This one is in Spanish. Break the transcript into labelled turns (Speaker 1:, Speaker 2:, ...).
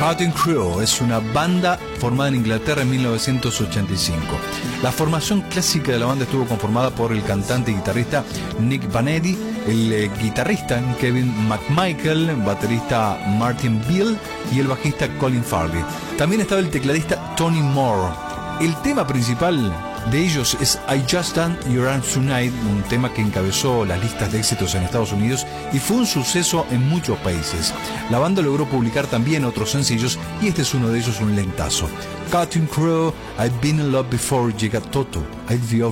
Speaker 1: Cutting Crew es una banda formada en Inglaterra en 1985. La formación clásica de la banda estuvo conformada por el cantante y guitarrista Nick Vanelli, el guitarrista Kevin McMichael, baterista Martin Beale y el bajista Colin Farley. También estaba el tecladista Tony Moore. El tema principal de ellos es I Just Dance Your Arms Tonight, un tema que encabezó las listas de éxitos en Estados Unidos y fue un suceso en muchos países. La banda logró publicar también otros sencillos y este es uno de ellos, un lentazo. Cutting Crew, I've Been in Love Before, llega Toto, I'd Be